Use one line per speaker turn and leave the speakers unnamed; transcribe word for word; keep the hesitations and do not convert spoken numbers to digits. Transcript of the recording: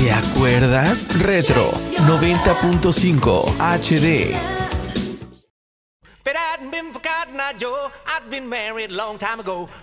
¿Te acuerdas? Retro noventa punto cinco H D.
If it hadn't been for Cotton Eye Joe, I'd been married a long time ago.